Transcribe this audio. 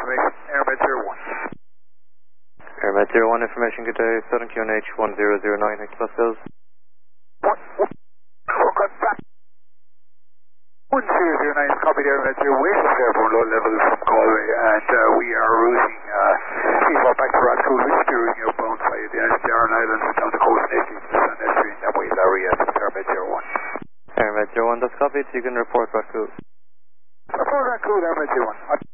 confirmation. Airmed 01. Airmed 01, information good day, Southern QNH 1009, H Pascals. 1009, copy there, Airmed 0, we're just airborne low level from Galway, and we are routing C4 back to Rascool, we're steering outbound via the Aran Islands down the coast, native to San Estrie, and that way Larry at Airmed 01. Airmed 01, that's copied, so you can report back to. Report Rascool, Airmed 01.